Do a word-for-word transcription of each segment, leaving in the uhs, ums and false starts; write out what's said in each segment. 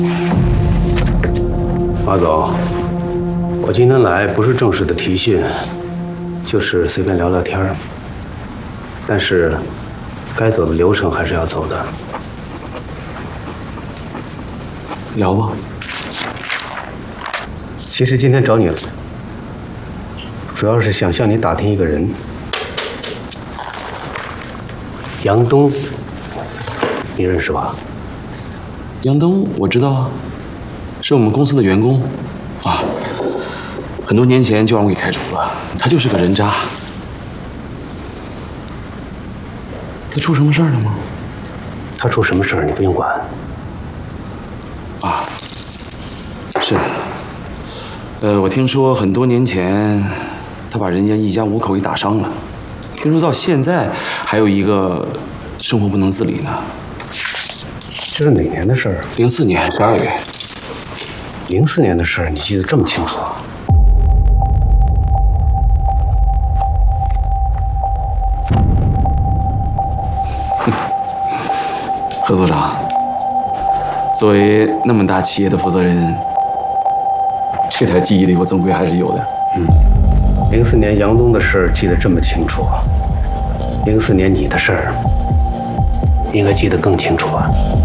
马总，我今天来不是正式的提讯，就是随便聊聊天儿。但是，该走的流程还是要走的。 聊吧。 其实今天找你，主要是想向你打听一个人。杨东，你认识吧？ 杨东我知道啊，是我们公司的员工，啊，很多年前就让我给开除了。他就是个人渣。他出什么事儿了吗？ 他出什么事儿你不用管。 啊，是。呃，我听说很多年前，他把人家一家五口给打伤了。听说到现在还有一个生活不能自理呢。 这是哪年的事儿？ 零四年十二月。 零四年的事儿你记得这么清楚啊？ 何所长，作为那么大企业的负责人，这点记忆力我总归还是有的。 嗯，零四年杨东的事儿记得这么清楚，零四年你的事儿应该记得更清楚吧？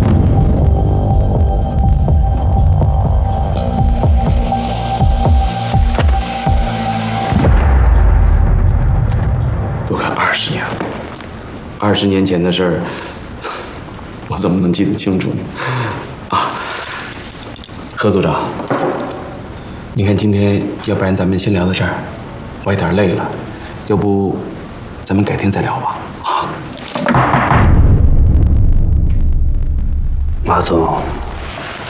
都快二十年了，二十年前的事儿，我怎么能记得清楚呢？啊，何组长，你看今天，要不然咱们先聊到这儿，我有点累了，要不咱们改天再聊吧？啊， 马总。